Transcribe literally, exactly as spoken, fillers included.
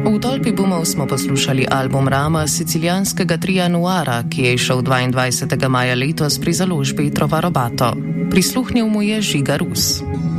V Tolpi bumov smo poslušali album Rama sicilijanskega tria Nuara, ki je išel dvaindvajsetega maja letos pri založbi Trova Robato. Prisluhnil mu je Žiga Rus.